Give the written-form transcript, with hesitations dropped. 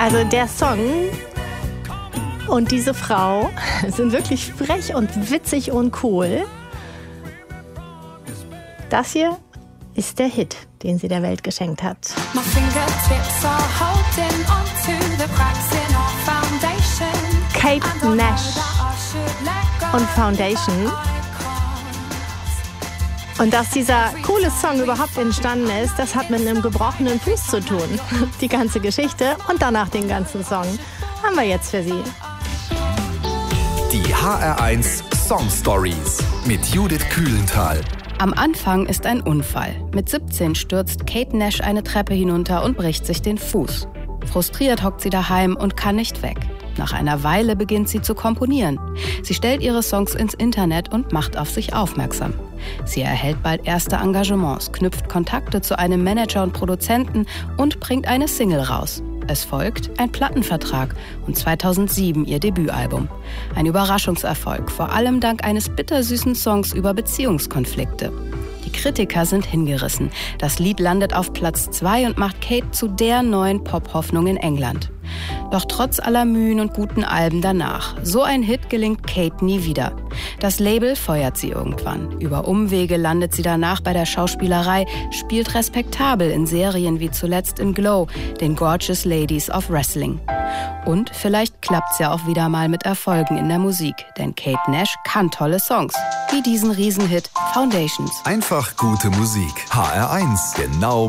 Also der Song und diese Frau sind wirklich frech und witzig und cool. Das hier ist der Hit, den sie der Welt geschenkt hat. Kate Nash und Foundation. Und dass dieser coole Song überhaupt entstanden ist, das hat mit einem gebrochenen Fuß zu tun. Die ganze Geschichte und danach den ganzen Song haben wir jetzt für Sie. Die HR1 Song Stories mit Judith Kühlenthal. Am Anfang ist ein Unfall. Mit 17 stürzt Kate Nash eine Treppe hinunter und bricht sich den Fuß. Frustriert hockt sie daheim und kann nicht weg. Nach einer Weile beginnt sie zu komponieren. Sie stellt ihre Songs ins Internet und macht auf sich aufmerksam. Sie erhält bald erste Engagements, knüpft Kontakte zu einem Manager und Produzenten und bringt eine Single raus. Es folgt ein Plattenvertrag und 2007 ihr Debütalbum. Ein Überraschungserfolg, vor allem dank eines bittersüßen Songs über Beziehungskonflikte. Die Kritiker sind hingerissen. Das Lied landet auf Platz 2 und macht Kate zu der neuen Pop-Hoffnung in England. Doch trotz aller Mühen und guten Alben danach, so ein Hit gelingt Kate nie wieder. Das Label feuert sie irgendwann. Über Umwege landet sie danach bei der Schauspielerei, spielt respektabel in Serien wie zuletzt in Glow, den Gorgeous Ladies of Wrestling. Und vielleicht klappt's ja auch wieder mal mit Erfolgen in der Musik, denn Kate Nash kann tolle Songs, wie diesen Riesenhit Foundations. Einfach gute Musik. HR1, genau